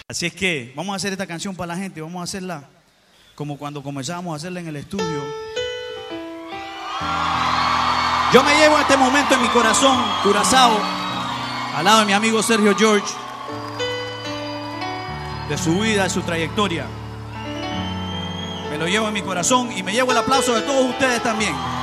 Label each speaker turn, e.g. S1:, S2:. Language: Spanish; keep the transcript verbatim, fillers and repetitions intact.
S1: Así es que vamos a hacer esta canción para la gente, vamos a hacerla como cuando comenzábamos a hacerla en el estudio. Yo me llevo este momento en mi corazón, Curazao, al lado de mi amigo Sergio George, de su vida, de su trayectoria. Me lo llevo en mi corazón y me llevo el aplauso de todos ustedes también.